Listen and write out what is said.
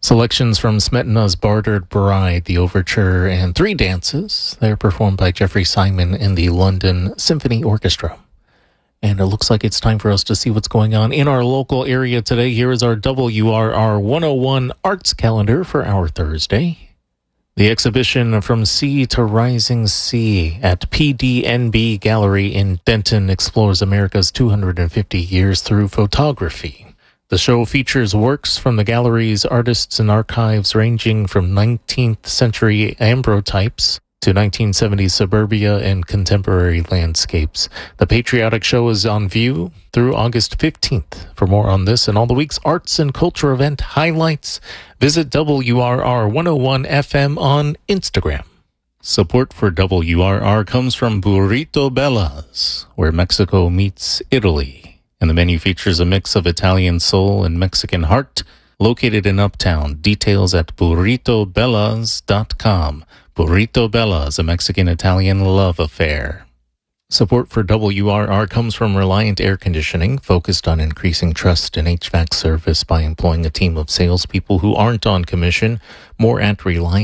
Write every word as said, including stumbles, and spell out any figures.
Selections from Smetana's Bartered Bride, the overture, and three dances. They're performed by Jeffrey Simon in the London Symphony Orchestra. And it looks like it's time for us to see what's going on in our local area today. Here is our W R R one oh one Arts Calendar for our Thursday. The exhibition From Sea to Rising Sea at P D N B Gallery in Denton explores America's two hundred fifty years through photography. The show features works from the gallery's artists and archives ranging from nineteenth century ambrotypes to nineteen seventies suburbia and contemporary landscapes. The Patriotic Show is on view through August fifteenth. For more on this and all the week's arts and culture event highlights, visit W R R one oh one F M on Instagram. Support for W R R comes from Burrito Bella's, where Mexico meets Italy. And the menu features a mix of Italian soul and Mexican heart, located in Uptown. Details at burrito bellas dot com. Burrito Bella's, a Mexican-Italian love affair. Support for W R R comes from Reliant Air Conditioning, focused on increasing trust in H V A C service by employing a team of salespeople who aren't on commission. More at Reliant.